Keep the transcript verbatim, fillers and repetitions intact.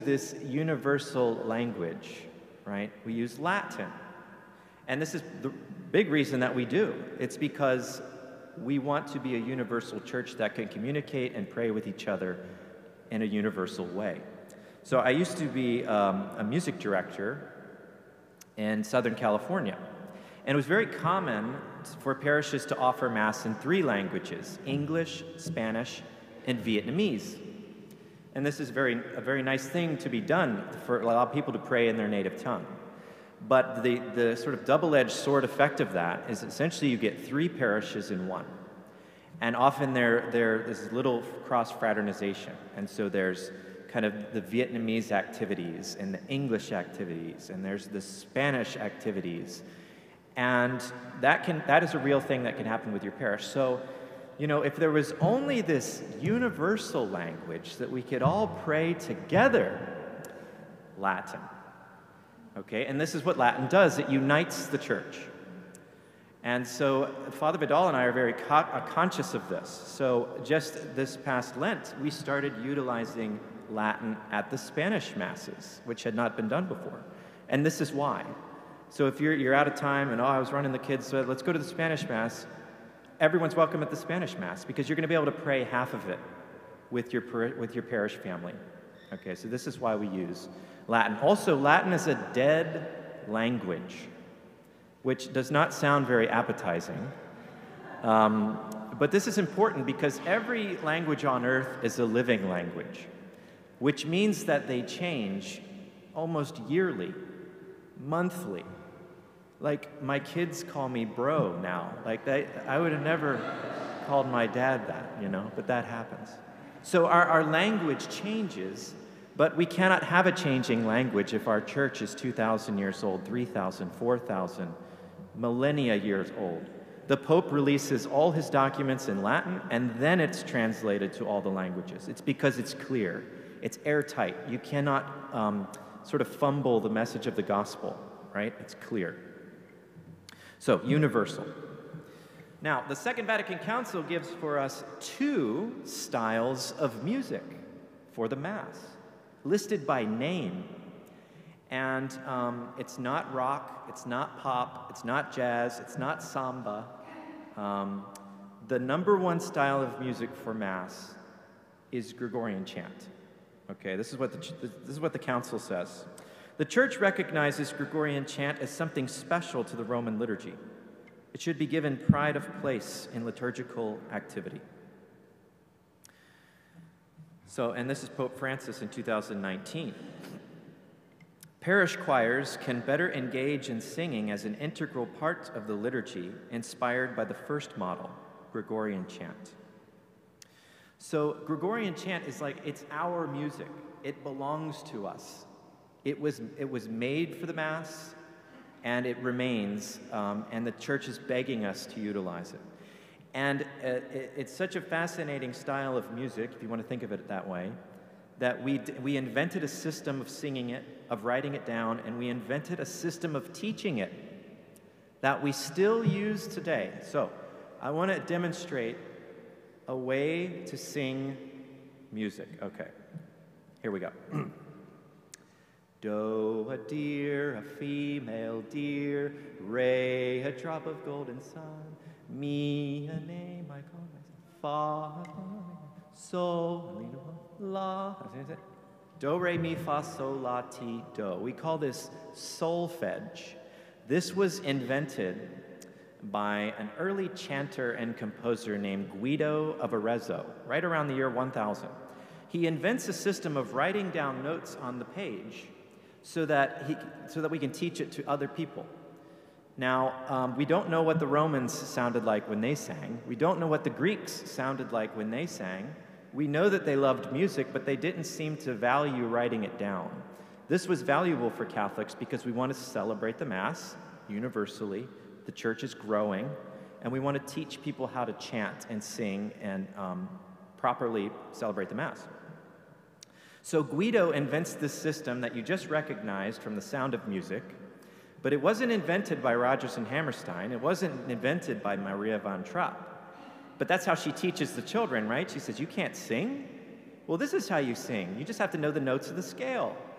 this universal language, right? We use Latin. And this is the big reason that we do. It's because we want to be a universal church that can communicate and pray with each other in a universal way. So I used to be um, a music director in Southern California. And it was very common for parishes to offer Mass in three languages: English, Spanish, and Vietnamese. And this is very, a very nice thing to be done for a lot of people to pray in their native tongue. But the, the sort of double-edged sword effect of that is essentially you get three parishes in one. And often there, there, there's a little cross-fraternization. And so there's kind of the Vietnamese activities and the English activities, and there's the Spanish activities. And that, can, that is a real thing that can happen with your parish. So, you know, if there was only this universal language that we could all pray together, Latin. Okay, and this is what Latin does. It unites the church. And so Father Vidal and I are very co uh, conscious of this. So just this past Lent, we started utilizing Latin at the Spanish Masses, which had not been done before. And this is why. So if you're, you're out of time and, oh, I was running the kids, so let's go to the Spanish Mass, everyone's welcome at the Spanish Mass because you're going to be able to pray half of it with your, with your parish family. Okay, so this is why we use Latin. Also, Latin is a dead language, which does not sound very appetizing. Um, but this is important because every language on earth is a living language, which means that they change almost yearly, monthly. Like, my kids call me bro now. Like, they, I would have never called my dad that, you know, but that happens. So our, our language changes, but we cannot have a changing language if our church is two thousand years old, three thousand, four thousand, millennia years old. The Pope releases all his documents in Latin, and then it's translated to all the languages. It's because it's clear. It's airtight. You cannot um, sort of fumble the message of the gospel, right? It's clear. So, universal. Now, the Second Vatican Council gives for us two styles of music for the Mass, listed by name. And um, it's not rock, it's not pop, it's not jazz, it's not samba. Um, the number one style of music for Mass is Gregorian chant. Okay, this is what the, this is what the Council says. The Church recognizes Gregorian chant as something special to the Roman liturgy. It should be given pride of place in liturgical activity. So, and this is Pope Francis in two thousand nineteen. Parish choirs can better engage in singing as an integral part of the liturgy, inspired by the first model, Gregorian chant. So Gregorian chant is like, it's our music. It belongs to us. It was, it was made for the Mass, and it remains, um, and the Church is begging us to utilize it. And uh, it, it's such a fascinating style of music, if you want to think of it that way, that we, we invented a system of singing it, of writing it down, and we invented a system of teaching it that we still use today. So I want to demonstrate a way to sing music. Okay, here we go. Do, a deer, a female deer, re, a drop of golden sun, mi, a name I call myself, fa, sol, la, do, re, mi, fa, sol, la, ti, do. We call this solfege. This was invented by an early chanter and composer named Guido of Arezzo, right around the year one thousand. He invents a system of writing down notes on the page so that, he, so that we can teach it to other people. Now, um, we don't know what the Romans sounded like when they sang. We don't know what the Greeks sounded like when they sang. We know that they loved music, but they didn't seem to value writing it down. This was valuable for Catholics because we want to celebrate the Mass universally. The Church is growing, and we want to teach people how to chant and sing and um, properly celebrate the Mass. So Guido invents this system that you just recognized from The Sound of Music, but it wasn't invented by Rodgers and Hammerstein. It wasn't invented by Maria von Trapp. But that's how she teaches the children, right? She says, you can't sing, Well, this is how you sing. You just have to know the notes of the scale.